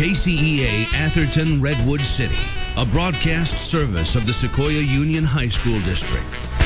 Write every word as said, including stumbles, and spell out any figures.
K C E A Atherton Redwood City, a broadcast service of the Sequoia Union High School District.